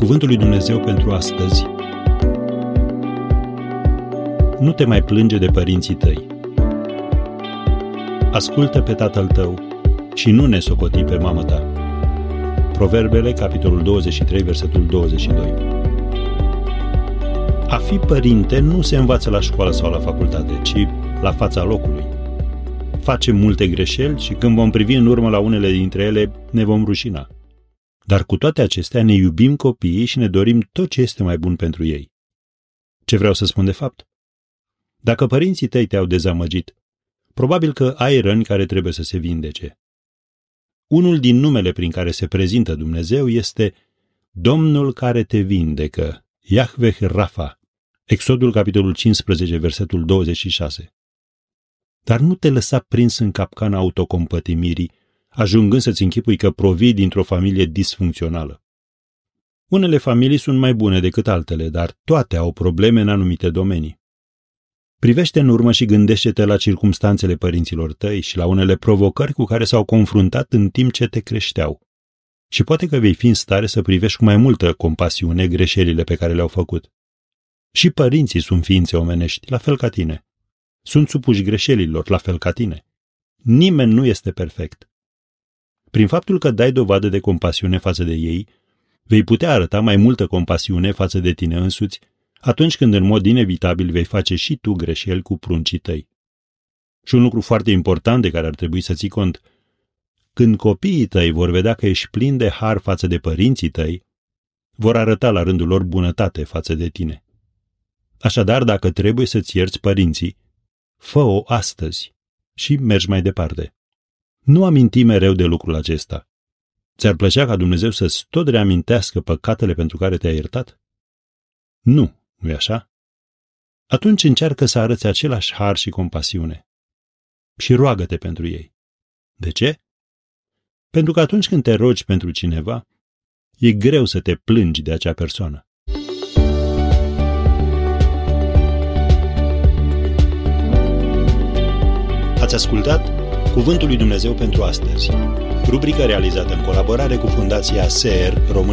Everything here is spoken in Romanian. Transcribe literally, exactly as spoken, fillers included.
Cuvântul lui Dumnezeu pentru astăzi. Nu te mai plânge de părinții tăi. Ascultă pe tatăl tău și nu ne socoti pe mamă ta. Proverbele, capitolul douăzeci și trei, versetul douăzeci și doi. A fi părinte nu se învață la școală sau la facultate, ci la fața locului. Facem multe greșeli și când vom privi în urmă la unele dintre ele, ne vom rușina. Dar cu toate acestea ne iubim copiii și ne dorim tot ce este mai bun pentru ei. Ce vreau să spun de fapt? Dacă părinții tăi te-au dezamăgit, probabil că ai răni care trebuie să se vindece. Unul din numele prin care se prezintă Dumnezeu este Domnul care te vindecă, Yahveh Rafa, Exodul capitolul cincisprezece, versetul douăzeci și șase. Dar nu te lăsa prins în capcana autocompătimirii, ajungând să-ți închipui că provii dintr-o familie disfuncțională. Unele familii sunt mai bune decât altele, dar toate au probleme în anumite domenii. Privește în urmă și gândește-te la circumstanțele părinților tăi și la unele provocări cu care s-au confruntat în timp ce te creșteau. Și poate că vei fi în stare să privești cu mai multă compasiune greșelile pe care le-au făcut. Și părinții sunt ființe omenești, la fel ca tine. Sunt supuși greșelilor, la fel ca tine. Nimeni nu este perfect. Prin faptul că dai dovadă de compasiune față de ei, vei putea arăta mai multă compasiune față de tine însuți, atunci când în mod inevitabil vei face și tu greșeli cu pruncii tăi. Și un lucru foarte important de care ar trebui să ții cont, când copiii tăi vor vedea că ești plin de har față de părinții tăi, vor arăta la rândul lor bunătate față de tine. Așadar, dacă trebuie să-ți ierți părinții, fă-o astăzi și mergi mai departe. Nu aminti mereu de lucrul acesta. Ți-ar plăcea ca Dumnezeu să-ți tot reamintească păcatele pentru care te-a iertat? Nu, nu-i așa? Atunci încearcă să arăți același har și compasiune. Și roagă-te pentru ei. De ce? Pentru că atunci când te rogi pentru cineva, e greu să te plângi de acea persoană. Ați ascultat Cuvântul lui Dumnezeu pentru astăzi, rubrică realizată în colaborare cu Fundația S E R România.